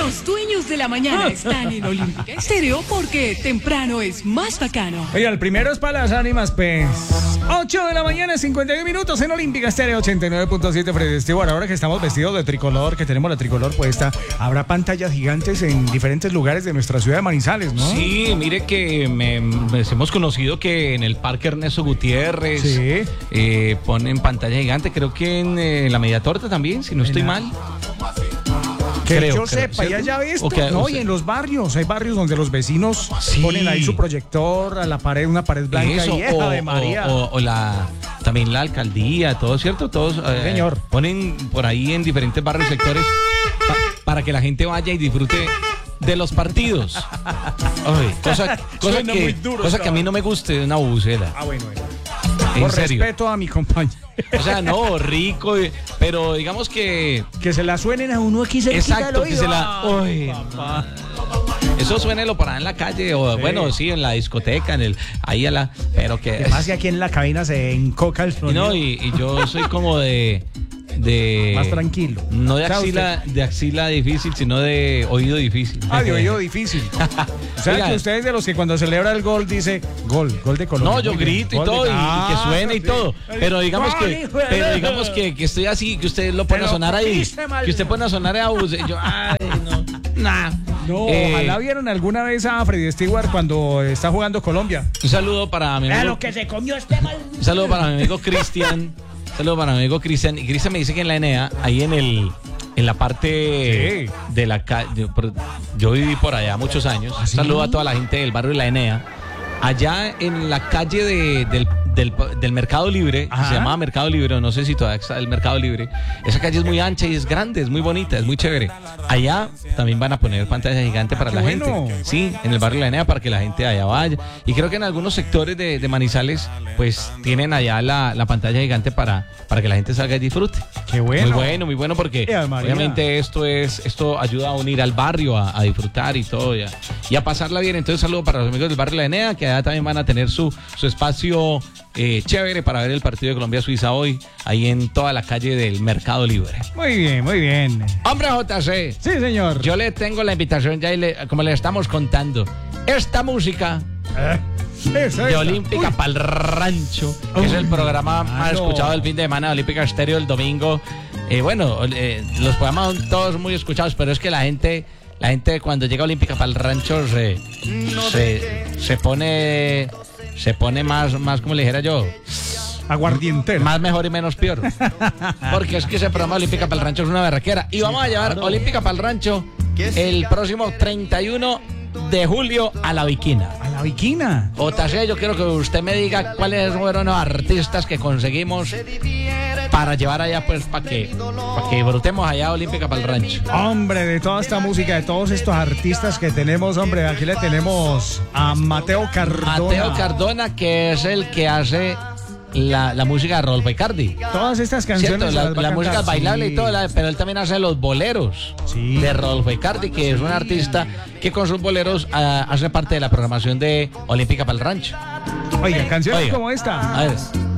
Los dueños de la mañana están en Olímpica Estéreo porque temprano es más bacano. Oiga, el primero es para las ánimas, pues. 8 de la mañana, 51 minutos en Olímpica Estéreo 89.7 Freddy Stewart. Ahora que estamos vestidos de tricolor, que tenemos la tricolor puesta, habrá pantallas gigantes en diferentes lugares de nuestra ciudad de Manizales, ¿no? Sí, mire que hemos conocido que en el Parque Ernesto Gutiérrez ponen pantalla gigante. Creo que en la Media Torta también, si no estoy mal. Que yo sepa, ya visto. No, y en los barrios, hay barrios donde los vecinos ponen ahí su proyector a la pared, una pared blanca y de María. O también la alcaldía, todo, ¿cierto? Todos señor. Ponen por ahí en diferentes barrios, sectores, para que la gente vaya y disfrute de los partidos. Ay, cosa que a mí no me guste, una bubucela. Bueno. Por respeto a mi compañero. O sea, no, rico, pero digamos que se la suenen a uno aquí cerquita. Exacto, que se la... Uy, eso suénelo para en la calle o bueno, sí, en la discoteca, ahí a la... Pero que... Además que aquí en la cabina se encoca el sonido. Y yo soy como de más tranquilo. No de axila difícil, sino de oído difícil. De oído difícil. O sea, que usted es de los que cuando celebra el gol dice gol de Colombia. No, yo grito y todo, y que suene y todo. Pero digamos que estoy así, que usted lo pone a sonar ahí. Que usted pone a sonar a yo, No, ojalá vieron alguna vez a Freddy Stewart cuando está jugando Colombia. Un saludo para mi amigo. Lo que se comió este mal. Un saludo para mi amigo Cristian. Saludos para mi amigo Cristian. Y Cristian me dice que en la Enea, ahí en la parte de la calle, yo viví por allá muchos años. Saludo a toda la gente del barrio de la Enea. Allá en la calle del Mercado Libre, se llamaba Mercado Libre, no sé si todavía está el Mercado Libre. Esa calle es muy ancha y es grande, es muy bonita, es muy chévere. Allá también van a poner pantalla gigante para la gente. Sí, en el barrio de la Enea para que la gente allá vaya. Y creo que en algunos sectores de Manizales, pues tienen allá la pantalla gigante para que la gente salga y disfrute. Qué bueno. Muy bueno porque obviamente esto ayuda a unir al barrio a disfrutar y todo y a pasarla bien. Entonces saludo para los amigos del barrio de la Enea, que allá también van a tener su espacio chévere para ver el partido de Colombia-Suiza hoy, ahí en toda la calle del Mercado Libre. Muy bien. Hombre, JC. Sí, señor. Yo le tengo la invitación ya como le estamos contando. Esta música de Olímpica Pa'l Rancho, que es el programa más escuchado del fin de semana de Olímpica Estéreo el domingo. Los programas son todos muy escuchados, pero es que la gente cuando llega Olímpica Pa'l Rancho se pone más, como le dijera yo, aguardientero. Más mejor y menos peor. Porque es que ese programa Olímpica Pa'l Rancho es una berraquera. Y vamos a llevar Olímpica Pa'l Rancho el próximo 31 de julio a La Viquina. ¿A La Viquina? JC, yo quiero que usted me diga cuáles fueron los artistas que conseguimos para llevar allá, pues, para que disfrutemos allá Olímpica Pa'l Rancho. Hombre, de toda esta música, de todos estos artistas que tenemos, hombre, aquí le tenemos a Mateo Cardona. Mateo Cardona, que es el que hace la música de Rodolfo Icardi. Todas estas canciones. La música es bailable y todo, pero él también hace los boleros de Rodolfo Icardi, que es un artista que con sus boleros hace parte de la programación de Olímpica Pa'l Rancho. Oiga, canciones como esta. A ver.